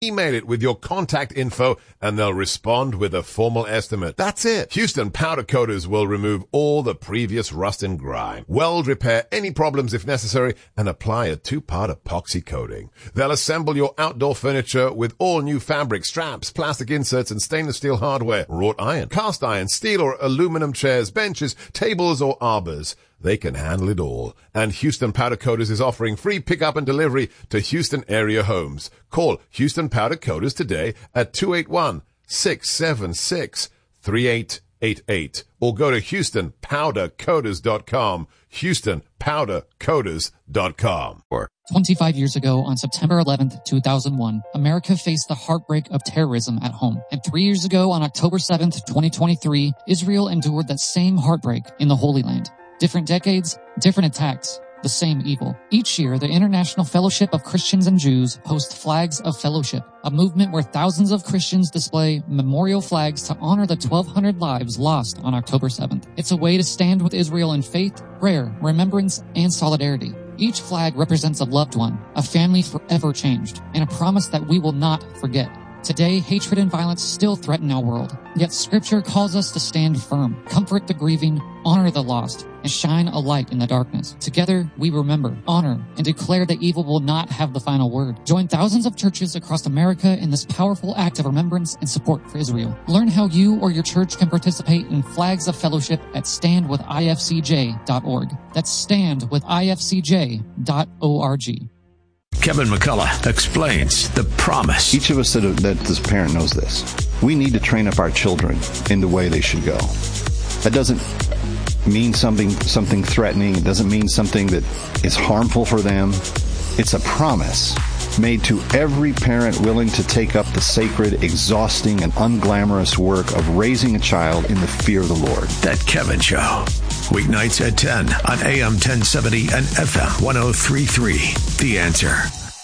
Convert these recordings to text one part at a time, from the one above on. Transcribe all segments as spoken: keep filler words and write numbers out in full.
Email it with your contact info and they'll respond with a formal estimate. That's it. Houston Powder Coaters will remove all the previous rust and grime, weld repair any problems if necessary, and apply a two-part epoxy coating. They'll assemble your outdoor furniture with all new fabric, straps, plastic inserts, and stainless steel hardware, wrought iron, cast iron, steel or aluminum chairs, benches, tables, or arbors. They can handle it all. And Houston Powder Coaters is offering free pickup and delivery to Houston area homes. Call Houston Powder Coaters today at two eight one, six seven six, three eight eight eight or go to houston powder coaters dot com. houston powder coaters dot com. twenty-five years ago, on September eleventh, two thousand one, America faced the heartbreak of terrorism at home. And three years ago, on October seventh, twenty twenty-three, Israel endured that same heartbreak in the Holy Land. Different decades, different attacks, the same evil. Each year, the International Fellowship of Christians and Jews hosts Flags of Fellowship, a movement where thousands of Christians display memorial flags to honor the twelve hundred lives lost on October seventh. It's a way to stand with Israel in faith, prayer, remembrance, and solidarity. Each flag represents a loved one, a family forever changed, and a promise that we will not forget. Today, hatred and violence still threaten our world, yet Scripture calls us to stand firm, comfort the grieving, honor the lost, and shine a light in the darkness. Together, we remember, honor, and declare that evil will not have the final word. Join thousands of churches across America in this powerful act of remembrance and support for Israel. Learn how you or your church can participate in Flags of Fellowship at stand with I F C J dot org. That's stand with I F C J dot org. Kevin McCullough explains the promise. Each of us that, that this parent knows this. We need to train up our children in the way they should go. That doesn't mean something something threatening. It doesn't mean something that is harmful for them. It's a promise made to every parent willing to take up the sacred, exhausting, and unglamorous work of raising a child in the fear of the Lord. That Kevin Show. Weeknights at ten on A M ten seventy and F M one oh three point three. The Answer.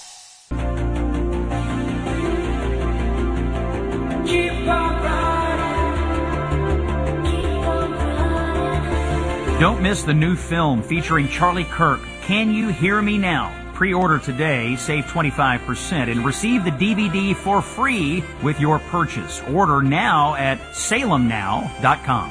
Don't miss the new film featuring Charlie Kirk, Can You Hear Me Now? Pre-order today, save twenty-five percent, and receive the D V D for free with your purchase. Order now at salem now dot com.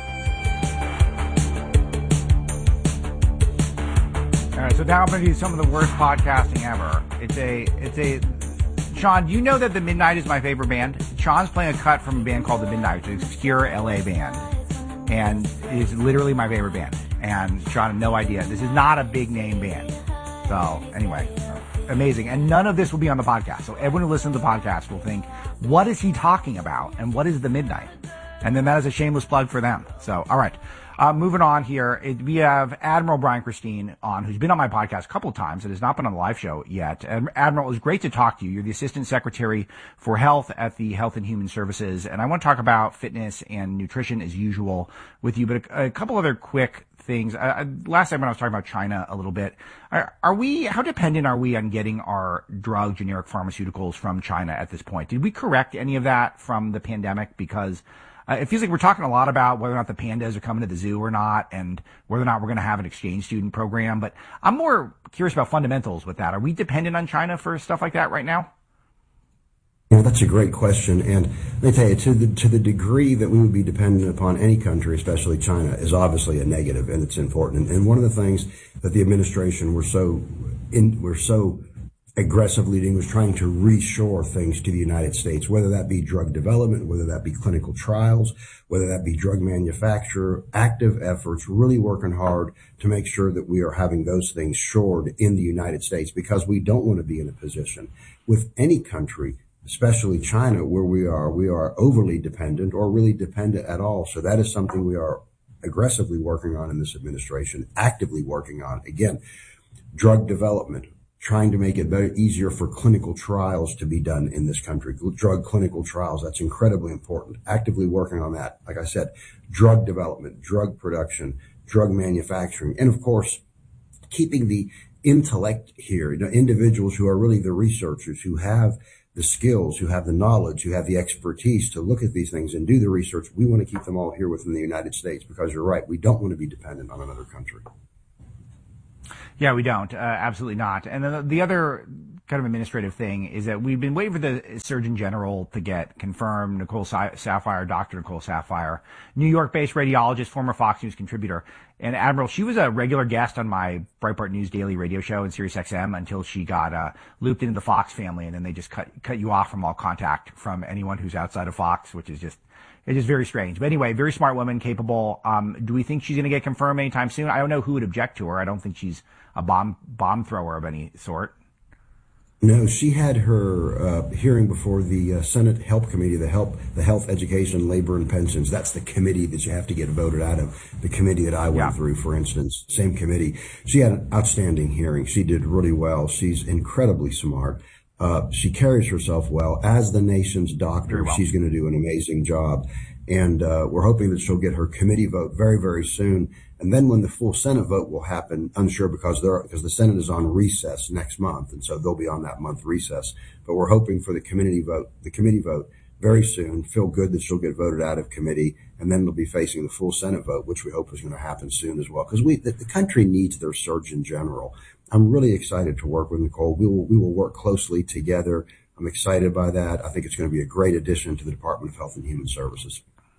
All right, so now I'm going to do some of the worst podcasting ever. It's a, it's a, Sean, do you know that The Midnight is my favorite band? Sean's playing a cut from a band called The Midnight, which is an obscure L A band. And it's literally my favorite band. And Sean had no idea. This is not a big name band. So, anyway, amazing. And none of this will be on the podcast. So everyone who listens to the podcast will think, what is he talking about? And what is The Midnight? And then that is a shameless plug for them. So, all right. Uh, moving on here, it, we have Admiral Brian Christine on, who's been on my podcast a couple of times and has not been on the live show yet. And Admiral, it was great to talk to you. You're the Assistant Secretary for Health at the Health and Human Services. And I want to talk about fitness and nutrition as usual with you, but a, a couple other quick things. Uh, last time when I was talking about China a little bit, are, are we, how dependent are we on getting our drug generic pharmaceuticals from China at this point? Did we correct any of that from the pandemic? Because Uh, it feels like we're talking a lot about whether or not the pandas are coming to the zoo or not, and whether or not we're going to have an exchange student program. But I'm more curious about fundamentals with that. Are we dependent on China for stuff like that right now? Yeah, that's a great question. And let me tell you, to the, to the degree that we would be dependent upon any country, especially China, is obviously a negative, and it's important. And one of the things that the administration were so in, were so aggressively doing was trying to reshore things to the United States, whether that be drug development, whether that be clinical trials, whether that be drug manufacture, active efforts, really working hard to make sure that we are having those things shored in the United States, because we don't want to be in a position with any country, especially China, where we are, we are overly dependent or really dependent at all. So that is something we are aggressively working on in this administration, actively working on. Again, drug development, trying to make it very easier for clinical trials to be done in this country. Drug clinical trials, that's incredibly important. Actively working on that. Like I said, drug development, drug production, drug manufacturing, and of course, keeping the intellect here, you know, individuals who are really the researchers, who have the skills, who have the knowledge, who have the expertise to look at these things and do the research. We want to keep them all here within the United States, because you're right, we don't want to be dependent on another country. Yeah, we don't. Uh, absolutely not. And the, the other kind of administrative thing is that we've been waiting for the Surgeon General to get confirmed. Nicole Saphier, Doctor Nicole Saphier, New York-based radiologist, former Fox News contributor. And Admiral, she was a regular guest on my Breitbart News Daily radio show in Sirius X M until she got uh, looped into the Fox family, and then they just cut cut you off from all contact from anyone who's outside of Fox, which is just it's just very strange. But anyway, very smart woman, capable. Um, do we think she's going to get confirmed anytime soon? I don't know who would object to her. I don't think she's a bomb bomb thrower of any sort. No, she had her uh, hearing before the uh, Senate Help Committee, the Help, the Health, Education, Labor, and Pensions. That's the committee that you have to get voted out of. The committee that I went yeah. through, for instance, same committee. She had an outstanding hearing. She did really well. She's incredibly smart. Uh, she carries herself well. As the nation's doctor, well. she's going to do an amazing job. And uh, we're hoping that she'll get her committee vote very, very soon. And then when the full Senate vote will happen, unsure because they're, because the Senate is on recess next month. And so they'll be on that month recess. But we're hoping for the committee vote, the committee vote very soon. Feel good that she'll get voted out of committee. And then they'll be facing the full Senate vote, which we hope is going to happen soon as well. Because we, the, the country needs their Surgeon General. I'm really excited to work with Nicole. We will, we will work closely together. I'm excited by that. I think it's going to be a great addition to the Department of Health and Human Services.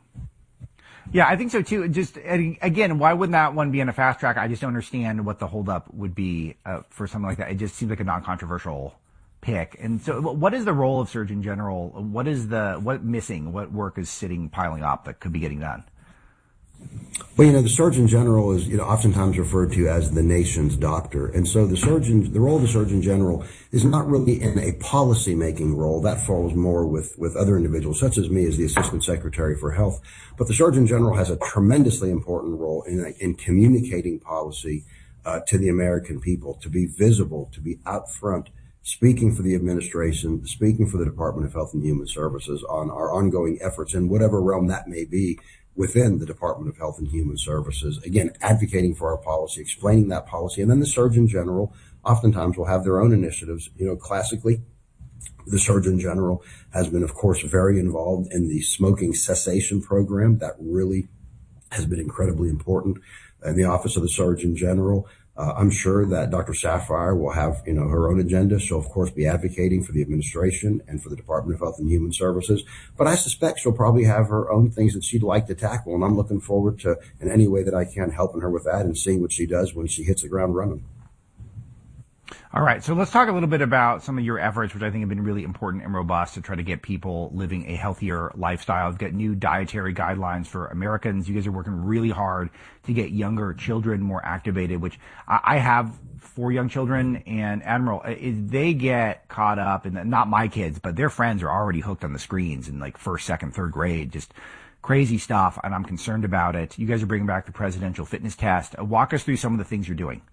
Yeah, I think so too. Just again, why wouldn't that one be on a fast track? I just don't understand what the holdup would be uh, for something like that. It just seems like a non-controversial pick. And so, what is the role of Surgeon General? What is the what missing? What work is sitting piling up that could be getting done? Well, you know, the Surgeon General is, you know, oftentimes referred to as the nation's doctor. And so the surgeon, the role of the Surgeon General is not really in a policy-making role. That falls more with, with other individuals, such as me as the Assistant Secretary for Health. But the Surgeon General has a tremendously important role in, in communicating policy uh, to the American people, to be visible, to be out front, speaking for the administration, speaking for the Department of Health and Human Services on our ongoing efforts in whatever realm that may be within the Department of Health and Human Services, again, advocating for our policy, explaining that policy. And then the Surgeon General oftentimes will have their own initiatives. You know, classically, the Surgeon General has been, of course, very involved in the smoking cessation program. That really has been incredibly important in the Office of the Surgeon General. Uh, I'm sure that Doctor Saphier will have, you know, her own agenda. She'll, of course, be advocating for the administration and for the Department of Health and Human Services. But I suspect she'll probably have her own things that she'd like to tackle. And I'm looking forward to, in any way that I can, helping her with that and seeing what she does when she hits the ground running. All right, so let's talk a little bit about some of your efforts, which I think have been really important and robust to try to get people living a healthier lifestyle, get new dietary guidelines for Americans. You guys are working really hard to get younger children more activated, which I have four young children, and Admiral, they get caught up in, not my kids, but their friends are already hooked on the screens in like first, second, third grade, just crazy stuff, and I'm concerned about it. You guys are bringing back the presidential fitness test. Walk us through some of the things you're doing.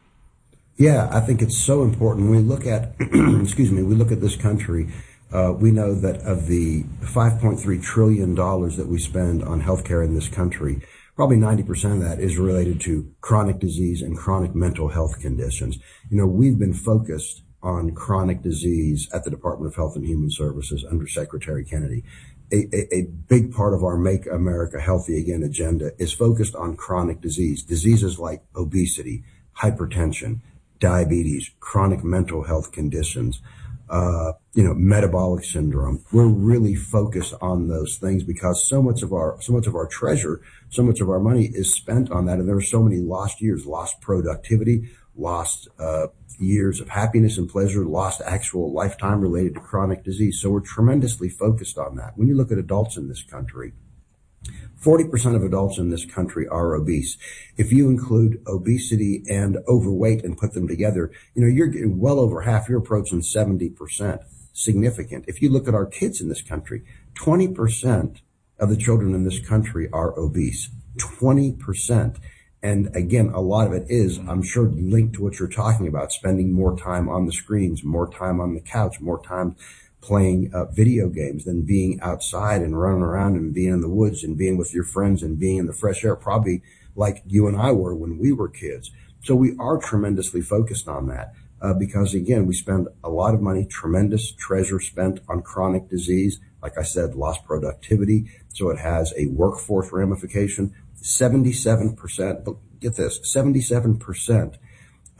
Yeah, I think it's so important. When we look at, excuse me, we look at this country, uh, we know that of the five point three trillion dollars that we spend on healthcare in this country, probably ninety percent of that is related to chronic disease and chronic mental health conditions. You know, we've been focused on chronic disease at the Department of Health and Human Services under Secretary Kennedy. A, a, a big part of our Make America Healthy Again agenda is focused on chronic disease, diseases like obesity, hypertension, diabetes, chronic mental health conditions, uh, you know, metabolic syndrome. We're really focused on those things because so much of our, so much of our treasure, so much of our money is spent on that. And there are so many lost years, lost productivity, lost, uh, years of happiness and pleasure, lost actual lifetime related to chronic disease. So we're tremendously focused on that. When you look at adults in this country, forty percent of adults in this country are obese. If you include obesity and overweight and put them together, you know, you're getting well over half, you're approaching seventy percent. Significant. If you look at our kids in this country, twenty percent of the children in this country are obese. twenty percent. And again, a lot of it is, I'm sure, linked to what you're talking about, spending more time on the screens, more time on the couch, more time playing uh, video games than being outside and running around and being in the woods and being with your friends and being in the fresh air, probably like you and I were when we were kids. So we are tremendously focused on that uh, because, again, we spend a lot of money, tremendous treasure spent on chronic disease. Like I said, lost productivity. So it has a workforce ramification. seventy-seven percent, get this, seventy-seven percent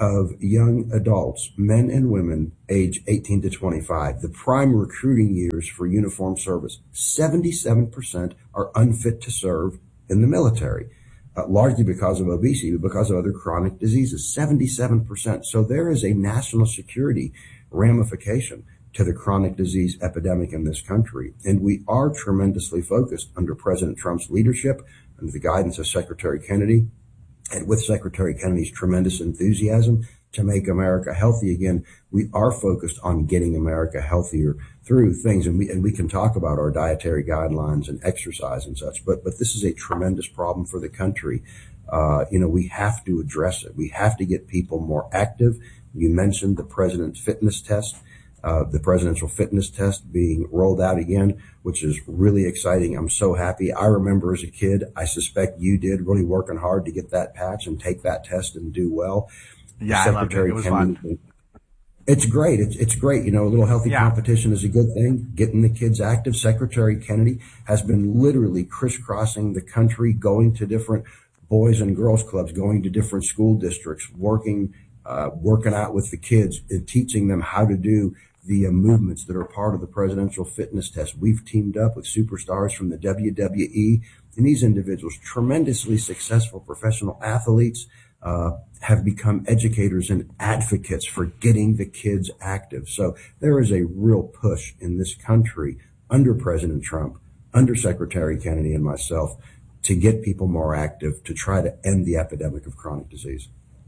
of young adults, men and women, age eighteen to twenty-five, the prime recruiting years for uniform service, seventy-seven percent are unfit to serve in the military, uh, largely because of obesity, but because of other chronic diseases, seventy-seven percent. So there is a national security ramification to the chronic disease epidemic in this country. And we are tremendously focused under President Trump's leadership, under the guidance of Secretary Kennedy, and with Secretary Kennedy's tremendous enthusiasm to make America healthy again. We are focused on getting America healthier through things, and we and we can talk about our dietary guidelines and exercise and such, but but this is a tremendous problem for the country. Uh, you know, we have to address it. We have to get people more active. You mentioned the president's fitness test. Uh, the presidential fitness test being rolled out again, which is really exciting. I'm so happy. I remember as a kid, I suspect you did, really working hard to get that patch and take that test and do well. Yeah, I loved it. It was fun. It's great. It's, it's great. You know, a little healthy yeah. competition is a good thing. Getting the kids active. Secretary Kennedy has been literally crisscrossing the country, going to different boys and girls clubs, going to different school districts, working, uh, working out with the kids and teaching them how to do the uh, movements that are part of the presidential fitness test. We've teamed up with superstars from the W W E, and these individuals, tremendously successful professional athletes, uh, have become educators and advocates for getting the kids active. So there is a real push in this country under President Trump, under Secretary Kennedy and myself, to get people more active, to try to end the epidemic of chronic disease.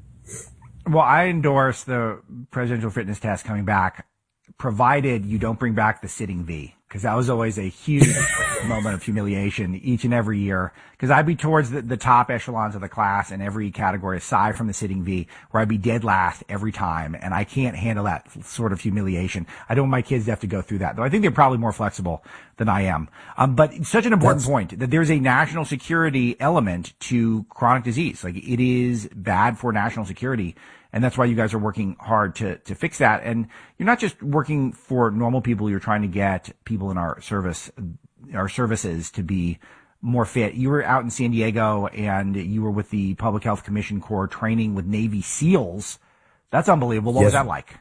Well, I endorse the presidential fitness test coming back, provided you don't bring back the sitting V, because that was always a huge moment of humiliation each and every year. Because I'd be towards the, the top echelons of the class in every category aside from the sitting V, where I'd be dead last every time. And I can't handle that sort of humiliation. I don't want my kids to have to go through that, though I think they're probably more flexible than I am. Um, but it's such an important That's- point that there's a national security element to chronic disease. Like, it is bad for national security. And that's why you guys are working hard to, to fix that. And you're not just working for normal people. You're trying to get people in our service, our services to be more fit. You were out in San Diego and you were with the Public Health Commission Corps training with Navy SEALs. That's unbelievable. What yes. was that like?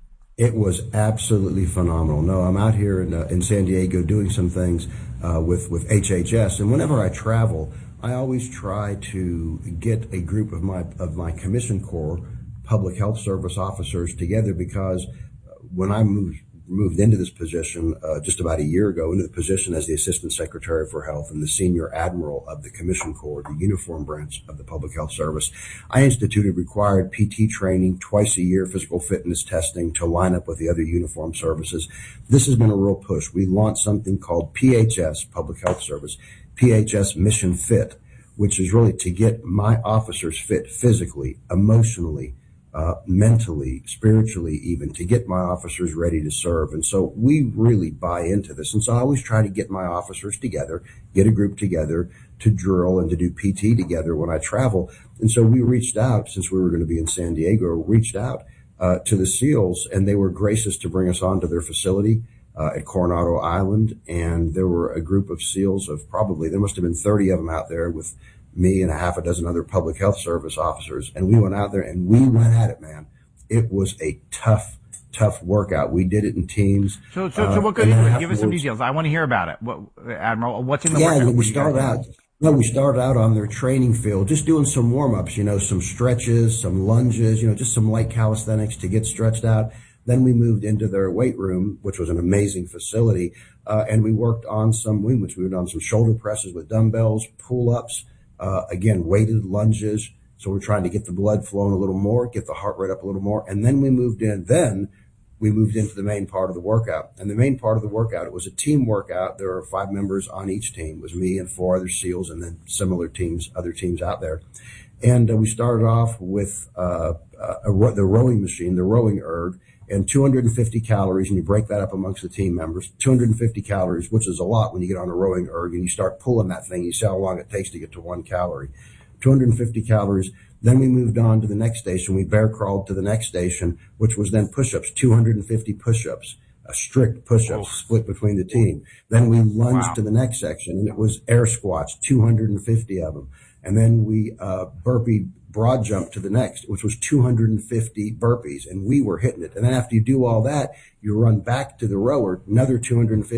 It was absolutely phenomenal. No, I'm out here in, uh, in San Diego doing some things uh, with, with H H S. And whenever I travel, I always try to get a group of my, of my Commission Corps public health service officers together, because when I moved moved into this position uh, just about a year ago, into the position as the Assistant Secretary for Health and the Senior Admiral of the Commission Corps, the uniform branch of the Public Health Service, I instituted required P T training twice a year, physical fitness testing to line up with the other uniform services. This has been a real push. We launched something called P H S, Public Health Service, P H S Mission Fit, which is really to get my officers fit physically, emotionally, Uh, mentally, spiritually, even, to get my officers ready to serve. And so we really buy into this. And so I always try to get my officers together, get a group together to drill and to do P T together when I travel. And so we reached out, since we were going to be in San Diego, reached out uh, to the SEALs, and they were gracious to bring us onto their facility uh, at Coronado Island. And there were a group of SEALs of probably, there must have been thirty of them out there with me and a half a dozen other public health service officers. And we went out there and we went at it, man. It was a tough, tough workout. We did it in teams. So, so, uh, so what could you give us some details? I want to hear about it. What, Admiral, what's in the yeah, workout? Yeah, we started out, no, we started out on their training field, just doing some warm-ups, you know, some stretches, some lunges, you know, just some light calisthenics to get stretched out. Then we moved into their weight room, which was an amazing facility. Uh, and we worked on some movements. We worked on some shoulder presses with dumbbells, pull-ups, Uh, again, weighted lunges. So we're trying to get the blood flowing a little more, get the heart rate up a little more. And then we moved in, then we moved into the main part of the workout. And the main part of the workout, it was a team workout. There are five members on each team. It was me and four other SEALs, and then similar teams, other teams out there. And uh, we started off with uh, a, a, the rowing machine, the rowing erg, and two hundred fifty calories, and you break that up amongst the team members. two hundred fifty calories, which is a lot when you get on a rowing erg and you start pulling that thing. You see how long it takes to get to one calorie. two hundred fifty calories. Then we moved on to the next station. We bear crawled to the next station, which was then push-ups, two hundred fifty push-ups, a strict push-ups oh. split between the team. Then we lunged wow. to the next section, and it was air squats, two hundred fifty of them. And then we uh burpee broad jump to the next, which was two hundred fifty burpees, and we were hitting it. And then after you do all that, you run back to the rower, another two hundred fifty